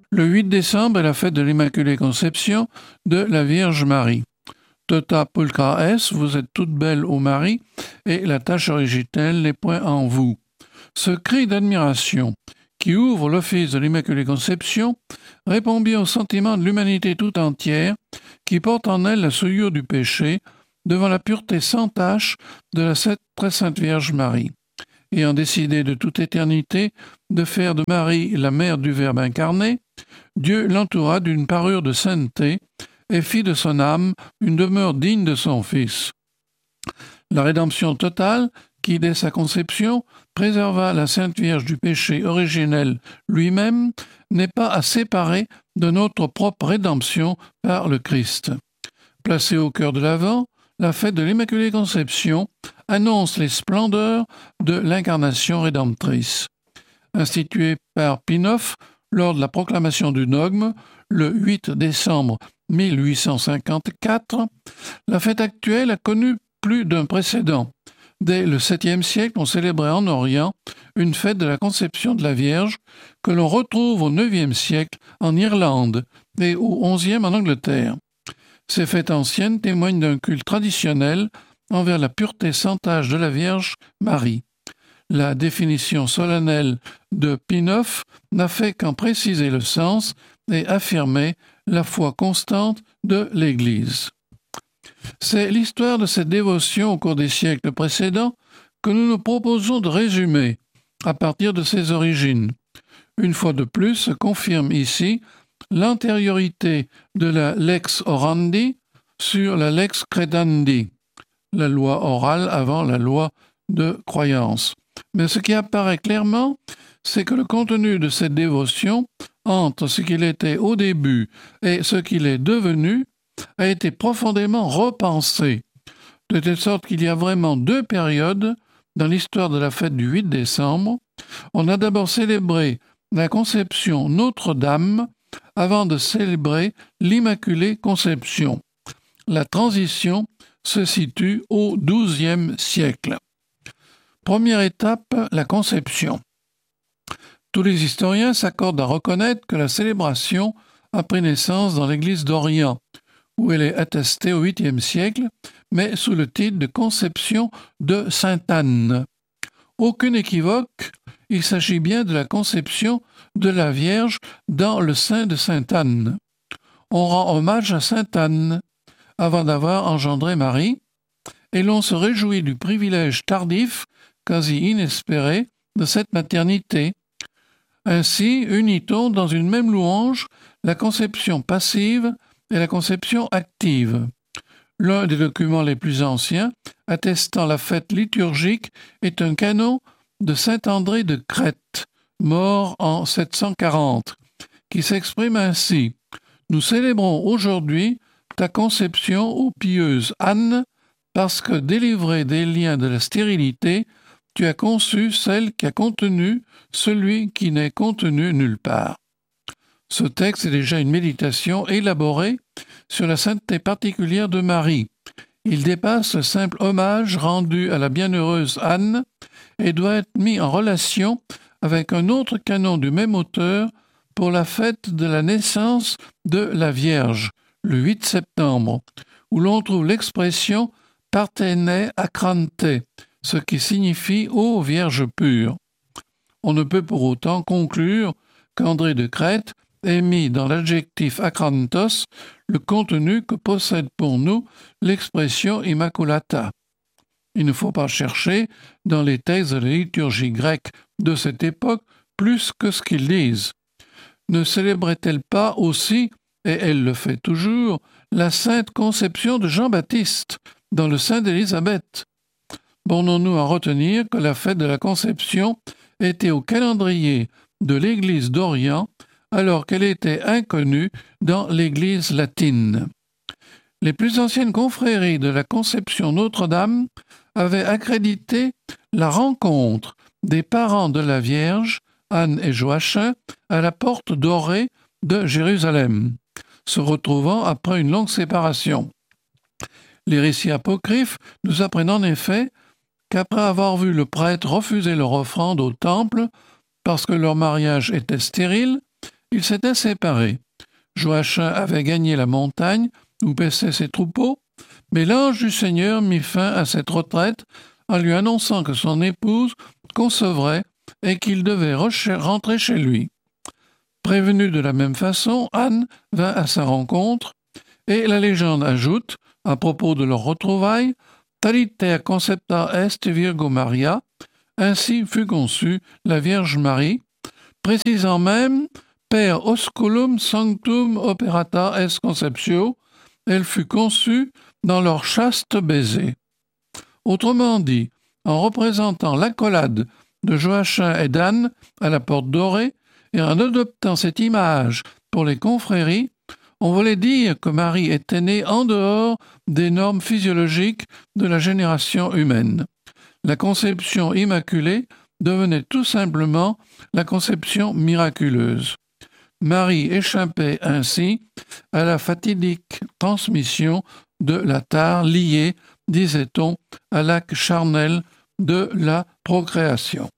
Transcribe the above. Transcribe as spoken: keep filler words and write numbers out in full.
Le huit décembre est la fête de l'Immaculée Conception de la Vierge Marie. Tota pulchra es, vous êtes toute belle ô Marie, et la tache originelle n'est point en vous. Ce cri d'admiration qui ouvre l'office de l'Immaculée Conception répond bien au sentiment de l'humanité tout entière qui porte en elle la souillure du péché devant la pureté sans tache de la très sainte Vierge Marie. Ayant décidé de toute éternité de faire de Marie la mère du Verbe incarné, Dieu l'entoura d'une parure de sainteté et fit de son âme une demeure digne de son Fils. La rédemption totale, qui dès sa conception préserva la Sainte Vierge du péché originel lui-même, n'est pas à séparer de notre propre rédemption par le Christ. Placée au cœur de l'Avent, la fête de l'Immaculée Conception annonce les splendeurs de l'incarnation rédemptrice. Instituée par Pie neuf lors de la proclamation du dogme, le huit décembre mille huit cent cinquante-quatre, la fête actuelle a connu plus d'un précédent. Dès le septième siècle, on célébrait en Orient une fête de la conception de la Vierge que l'on retrouve au neuvième siècle en Irlande et au onzième en Angleterre. Ces fêtes anciennes témoignent d'un culte traditionnel envers la pureté sans tache de la Vierge Marie. La définition solennelle de Pie neuf n'a fait qu'en préciser le sens et affirmer la foi constante de l'Église. C'est l'histoire de cette dévotion au cours des siècles précédents que nous nous proposons de résumer à partir de ses origines. Une fois de plus, se confirme ici l'antériorité de la lex orandi sur la lex credandi, la loi orale avant la loi de croyance. Mais ce qui apparaît clairement, c'est que le contenu de cette dévotion, entre ce qu'il était au début et ce qu'il est devenu, a été profondément repensé, de telle sorte qu'il y a vraiment deux périodes dans l'histoire de la fête du huit décembre. On a d'abord célébré la conception Notre-Dame avant de célébrer l'Immaculée Conception. La transition se situe au douzième siècle. Première étape, la conception. Tous les historiens s'accordent à reconnaître que la célébration a pris naissance dans l'Église d'Orient, où elle est attestée au huitième siècle, mais sous le titre de Conception de Sainte Anne. Aucun équivoque, il s'agit bien de la conception de la Vierge dans le sein de Sainte Anne. On rend hommage à Sainte Anne avant d'avoir engendré Marie, et l'on se réjouit du privilège tardif, quasi inespéré, de cette maternité. Ainsi, unit-on dans une même louange la conception passive et la conception active. L'un des documents les plus anciens, attestant la fête liturgique, est un canon de saint André de Crète, mort en sept cent quarante, qui s'exprime ainsi : « Nous célébrons aujourd'hui ta conception, ô pieuse Anne, parce que, délivrée des liens de la stérilité, tu as conçu celle qui a contenu celui qui n'est contenu nulle part. » Ce texte est déjà une méditation élaborée sur la sainteté particulière de Marie. Il dépasse le simple hommage rendu à la bienheureuse Anne et doit être mis en relation avec un autre canon du même auteur pour la fête de la naissance de la Vierge, le huit septembre, où l'on trouve l'expression « Partene acrante », ce qui signifie « ô Vierge pure ». On ne peut pour autant conclure qu'André de Crète ait mis dans l'adjectif akrantos le contenu que possède pour nous l'expression immaculata. Il ne faut pas chercher dans les textes de la liturgie grecque de cette époque plus que ce qu'ils disent. Ne célébrait-elle pas aussi, et elle le fait toujours, la sainte conception de Jean-Baptiste dans le sein d'Élisabeth? Bornons-nous à retenir que la fête de la conception était au calendrier de l'Église d'Orient alors qu'elle était inconnue dans l'Église latine. Les plus anciennes confréries de la Conception Notre-Dame avaient accrédité la rencontre des parents de la Vierge, Anne et Joachim, à la porte dorée de Jérusalem, se retrouvant après une longue séparation. Les récits apocryphes nous apprennent en effet qu'après avoir vu le prêtre refuser leur offrande au temple parce que leur mariage était stérile, ils s'étaient séparés. Joachim avait gagné la montagne où paissaient ses troupeaux, mais l'ange du Seigneur mit fin à cette retraite en lui annonçant que son épouse concevrait et qu'il devait rentrer chez lui. Prévenue de la même façon, Anne vint à sa rencontre, et la légende ajoute, à propos de leur retrouvailles, Taliter concepta est Virgo Maria, ainsi fut conçue la Vierge Marie, précisant même per osculum sanctum operata est conceptio, elle fut conçue dans leur chaste baiser. Autrement dit, en représentant l'accolade de Joachim et d'Anne à la porte dorée, et en adoptant cette image pour les confréries, on voulait dire que Marie était née en dehors des normes physiologiques de la génération humaine. La conception immaculée devenait tout simplement la conception miraculeuse. Marie échappait ainsi à la fatidique transmission de la tare liée, disait-on, à l'acte charnel de la procréation.